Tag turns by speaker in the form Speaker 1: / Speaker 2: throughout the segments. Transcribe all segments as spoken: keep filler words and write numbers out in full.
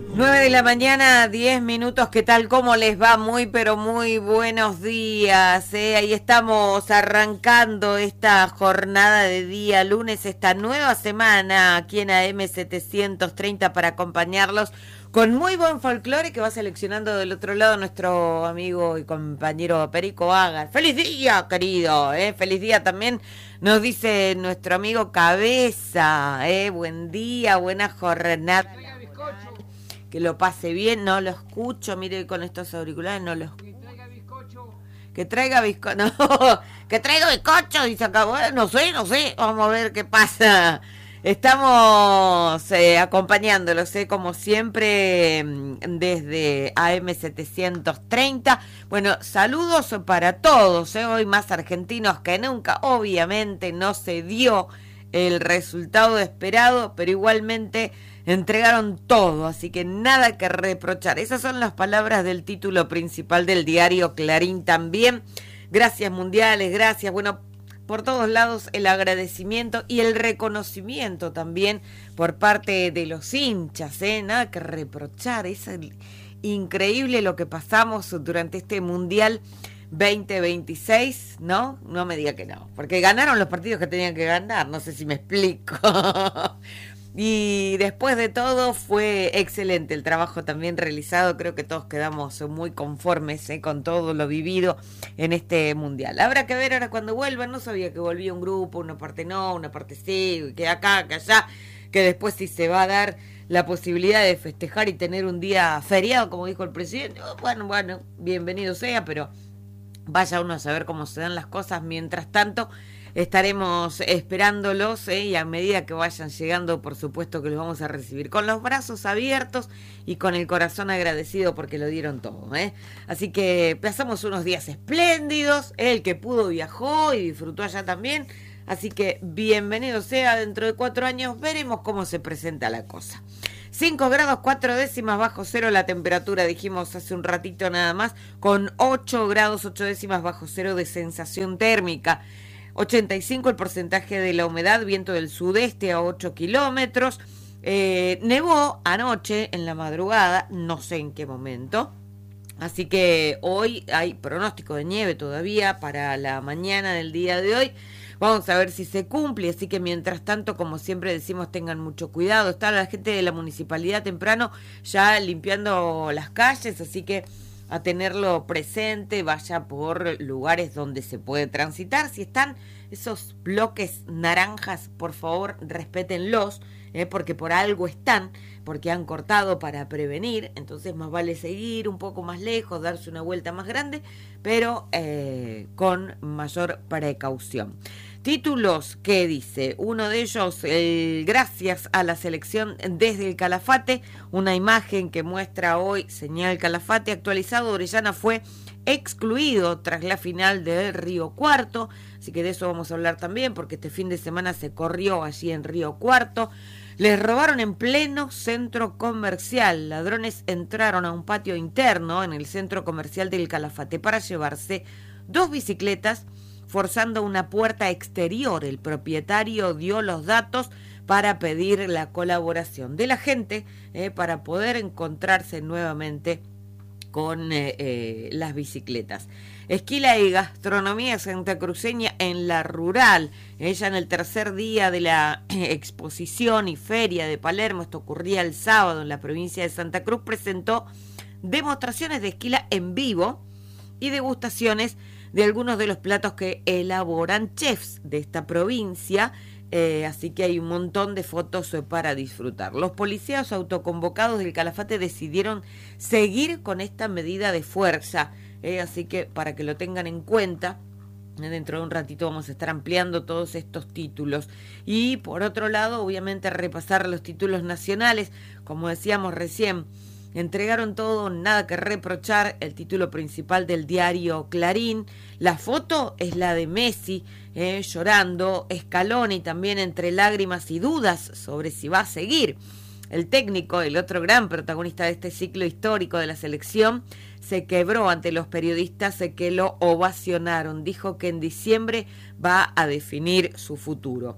Speaker 1: nueve de la mañana, diez minutos, ¿qué tal? ¿Cómo les va? Muy, pero muy buenos días. ¿eh? Ahí estamos arrancando esta jornada de día lunes, esta nueva semana aquí en A M setecientos treinta para acompañarlos con muy buen folclore que va seleccionando del otro lado nuestro amigo y compañero Perico Agar. ¡Feliz día, querido! ¿eh? ¡Feliz día también! Nos dice nuestro amigo Cabeza. ¿eh? Buen día, buena jornada. Que lo pase bien, no lo escucho, mire con estos auriculares, no lo escucho. Que traiga bizcocho. Que traiga bizcocho, no, que traiga bizcocho, y se acabó, no sé, no sé, vamos a ver qué pasa. Estamos eh, acompañándolos, eh, como siempre, desde A M setecientos treinta. Bueno, saludos para todos, eh, hoy más argentinos que nunca. Obviamente no se dio el resultado esperado, pero igualmente entregaron todo, así que nada que reprochar. Esas son las palabras del título principal del diario Clarín también. Gracias mundiales, gracias, bueno, por todos lados el agradecimiento y el reconocimiento también por parte de los hinchas, ¿eh? Nada que reprochar, es increíble lo que pasamos durante este Mundial veinte veintiséis, ¿no? No me diga que no, porque ganaron los partidos que tenían que ganar, no sé si me explico. Y después de todo fue excelente el trabajo también realizado, creo que todos quedamos muy conformes ¿eh? con todo lo vivido en este mundial. Habrá que ver ahora cuando vuelvan, no sabía que volvía un grupo, una parte no, una parte sí, que acá, que allá, que después sí se va a dar la posibilidad de festejar y tener un día feriado, como dijo el presidente. Bueno, bueno, bienvenido sea, pero vaya uno a saber cómo se dan las cosas. Mientras tanto, estaremos esperándolos ¿eh? y a medida que vayan llegando, por supuesto que los vamos a recibir con los brazos abiertos y con el corazón agradecido porque lo dieron todo. ¿eh? Así que pasamos unos días espléndidos. El que pudo viajó y disfrutó allá también. Así que bienvenido sea. Dentro de cuatro años veremos cómo se presenta la cosa. cinco grados cuatro décimas bajo cero la temperatura, dijimos hace un ratito nada más, con ocho grados ocho décimas bajo cero de sensación térmica. ochenta y cinco el porcentaje de la humedad, viento del sudeste a ocho kilómetros. Eh, nevó anoche en la madrugada, no sé en qué momento. Así que hoy hay pronóstico de nieve todavía para la mañana del día de hoy. Vamos a ver si se cumple, así que mientras tanto, como siempre decimos, tengan mucho cuidado. Está la gente de la municipalidad temprano ya limpiando las calles, así que a tenerlo presente, vaya por lugares donde se puede transitar. Si están esos bloques naranjas, por favor, respétenlos, eh, porque por algo están, porque han cortado para prevenir, entonces más vale seguir un poco más lejos, darse una vuelta más grande, pero eh, con mayor precaución. Títulos que dice, uno de ellos, el gracias a la selección desde el Calafate, una imagen que muestra hoy señal Calafate actualizado. Orellana fue excluido tras la final del Río Cuarto, así que de eso vamos a hablar también porque este fin de semana se corrió allí en Río Cuarto. Les robaron en pleno centro comercial. Ladrones entraron a un patio interno en el centro comercial del Calafate para llevarse dos bicicletas, forzando una puerta exterior. El propietario dio los datos para pedir la colaboración de la gente eh, para poder encontrarse nuevamente con eh, eh, las bicicletas. Esquila y gastronomía santacruceña en la rural. Ella en el tercer día de la eh, exposición y feria de Palermo, esto ocurría el sábado en la provincia de Santa Cruz, presentó demostraciones de esquila en vivo y degustaciones de algunos de los platos que elaboran chefs de esta provincia, eh, así que hay un montón de fotos para disfrutar. Los policías autoconvocados del Calafate decidieron seguir con esta medida de fuerza, eh, así que para que lo tengan en cuenta, dentro de un ratito vamos a estar ampliando todos estos títulos. Y por otro lado, obviamente repasar los títulos nacionales, como decíamos recién, entregaron todo, nada que reprochar, el título principal del diario Clarín. La foto es la de Messi eh, llorando, Scaloni también entre lágrimas y dudas sobre si va a seguir. El técnico, el otro gran protagonista de este ciclo histórico de la selección, se quebró ante los periodistas que lo ovacionaron. Dijo que en diciembre va a definir su futuro.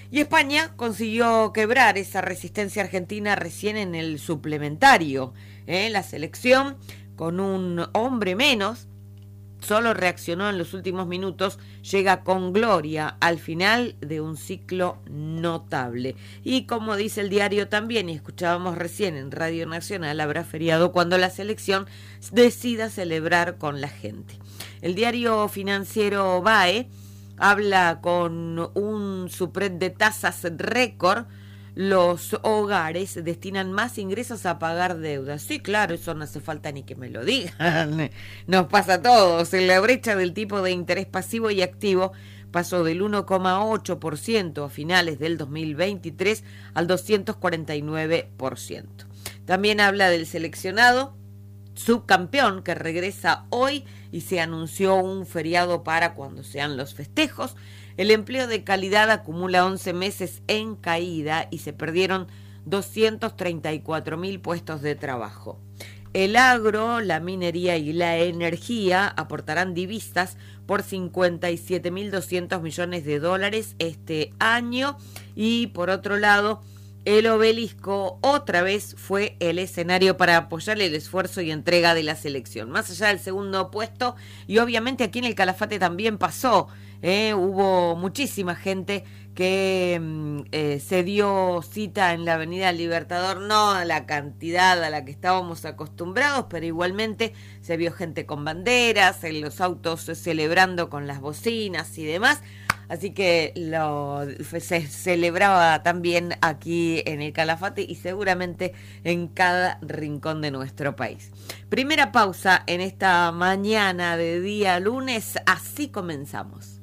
Speaker 1: Y España consiguió quebrar esa resistencia argentina recién en el suplementario. ¿eh? La selección, con un hombre menos, solo reaccionó en los últimos minutos, llega con gloria al final de un ciclo notable. Y como dice el diario también, y escuchábamos recién en Radio Nacional, habrá feriado cuando la selección decida celebrar con la gente. El diario financiero B A E habla con un spread de tasas récord. Los hogares destinan más ingresos a pagar deudas. Sí, claro, eso no hace falta ni que me lo digan. Nos pasa a todos. En la brecha del tipo de interés pasivo y activo pasó del uno coma ocho por ciento a finales del dos mil veintitrés al doscientos cuarenta y nueve por ciento. También habla del seleccionado subcampeón que regresa hoy y se anunció un feriado para cuando sean los festejos. El empleo de calidad acumula once meses en caída y se perdieron doscientos treinta y cuatro mil puestos de trabajo. El agro, la minería y la energía aportarán divisas por cincuenta y siete mil doscientos millones de dólares este año. Y por otro lado, el Obelisco otra vez fue el escenario para apoyar el esfuerzo y entrega de la selección. Más allá del segundo puesto, y obviamente aquí en el Calafate también pasó, eh, hubo muchísima gente que eh, se dio cita en la Avenida Libertador, no a la cantidad a la que estábamos acostumbrados, pero igualmente se vio gente con banderas, en los autos celebrando con las bocinas y demás. Así que lo, se celebraba también aquí en el Calafate y seguramente en cada rincón de nuestro país. Primera pausa en esta mañana de día lunes, así comenzamos.